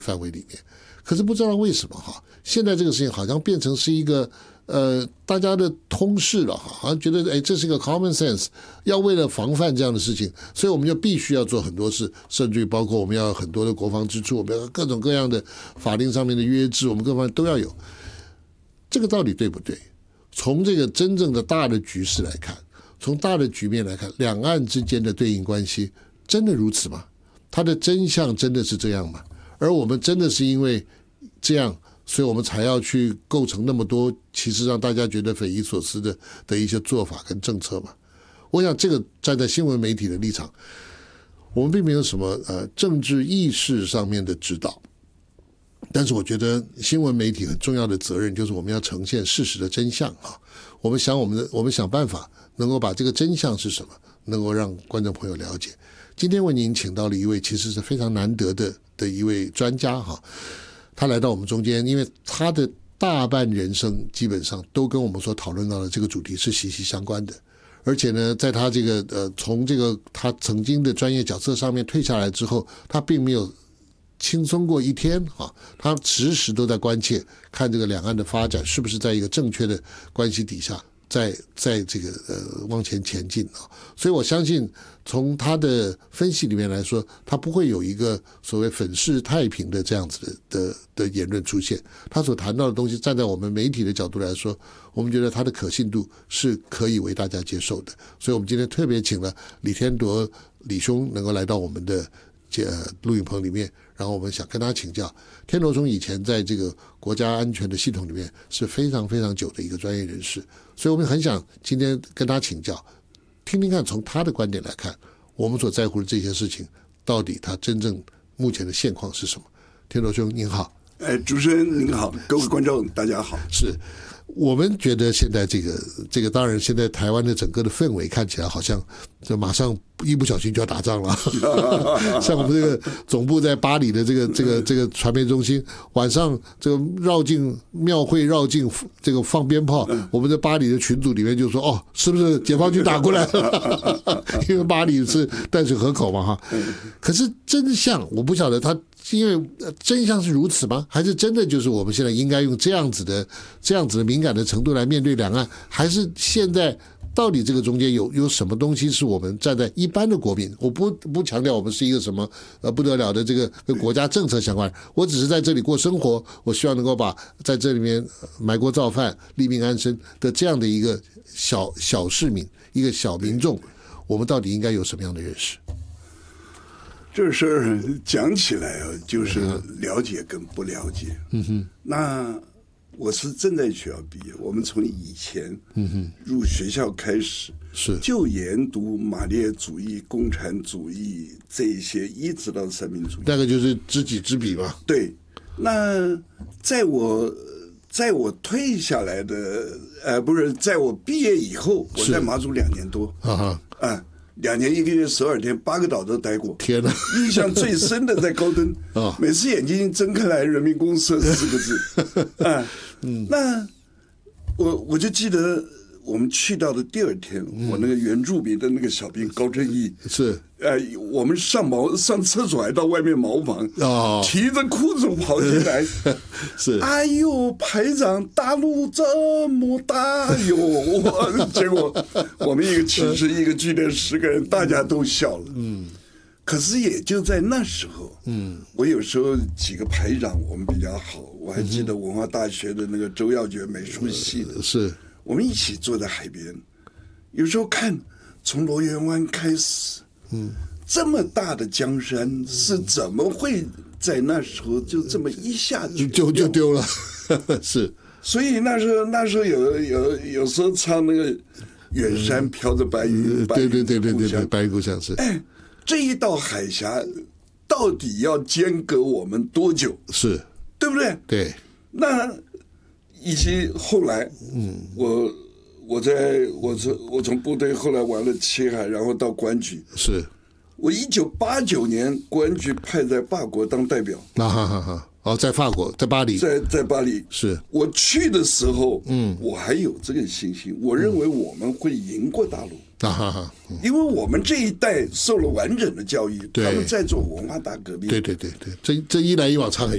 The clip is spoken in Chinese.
范围里面。可是不知道为什么哈，现在这个事情好像变成是一个大家的通识了哈，好像觉得这是一个 common sense， 要为了防范这样的事情，所以我们就必须要做很多事，甚至于包括我们要有很多的国防支出，我们要各种各样的法令上面的约制，我们各方面都要有。这个到底对不对？从这个真正的大的局势来看，从大的局面来看，两岸之间的对应关系真的如此吗？它的真相真的是这样吗？而我们真的是因为这样，所以我们才要去构成那么多其实让大家觉得匪夷所思的一些做法跟政策嘛？我想这个站在新闻媒体的立场，我们并没有什么政治意识上面的指导，但是我觉得新闻媒体很重要的责任就是我们要呈现事实的真相啊！我们想办法能够把这个真相是什么，能够让观众朋友了解。今天为您请到了一位其实是非常难得的一位专家哈，他来到我们中间，因为他的大半人生基本上都跟我们所讨论到的这个主题是息息相关的。而且呢，在他这个从这个他曾经的专业角色上面退下来之后，他并没有轻松过一天啊，他时时都在关切看这个两岸的发展是不是在一个正确的关系底下，在这个往前前进啊。所以我相信从他的分析里面来说，他不会有一个所谓粉饰太平的这样子的言论出现。他所谈到的东西，站在我们媒体的角度来说，我们觉得他的可信度是可以为大家接受的。所以我们今天特别请了李天铎李兄能够来到我们的录影棚里面，然后我们想跟他请教。天铎兄以前在这个国家安全的系统里面是非常非常久的一个专业人士，所以我们很想今天跟他请教，听听看从他的观点来看，我们所在乎的这些事情到底他真正目前的现况是什么。天铎兄您好。 主持人您好，各位观众大家好。 是我们觉得现在这个当然现在台湾的整个的氛围看起来好像就马上一不小心就要打仗了像我们这个总部在巴黎的这个传媒中心，晚上这个绕境庙会绕境这个放鞭炮，我们在巴黎的群组里面就说是不是解放军打过来了因为巴黎是淡水河口嘛哈。可是真相我不晓得他因为真相是如此吗？还是真的就是我们现在应该用这样子的敏感的程度来面对两岸？还是现在到底这个中间有什么东西是我们站在一般的国民，我不强调我们是一个什么不得了的这个跟国家政策相关，我只是在这里过生活，我希望能够把在这里面埋锅造饭立命安身的这样的一个小市民，一个小民众，我们到底应该有什么样的认识？ 这事儿讲起来就是了解跟不了解。那我是正在学校毕业，我们从以前入学校开始就研读马列主义、共产主义这一些，一直到三民主义， 大概就是知己知彼嘛。 对，那在我退下来的不是在我毕业以后，我在马祖2年多2年1个月12天8个岛都待过。 天哪！ 印象最深的在高登每次眼睛睁开来，人民公社4个字那我就记得我们去到的第2天，我那个原住民的那个小兵高正义是我们上厕所还到外面茅房提着裤子跑进来是哎呦排长大陆这么大哟结果我们一个寝室一个据点10个人，大家都笑了。可是也就在那时候我有时候几个排长我们比较好，我还记得文化大学的那个周耀觉美术系的是我们一起坐在海边，有时候看从罗源湾开始这么大的江山是怎么会在那时候就这么一下就丢了是， 所以那时候有时候唱那个远山飘着白云， 对，白云故乡是这一道海峡到底要间隔我们多久？ 是， 对不对？ 对。 那以及后来我从部队后来完了七海，然后到公安局。 是我1989年公安局派在法国当代表。 在法国，在巴黎， 在巴黎。 是我去的时候，我还有这个信心，我认为我们会赢过大陆。因为我们这一代受了完整的教育，他们在做文化大革命。 对，这一来一往差很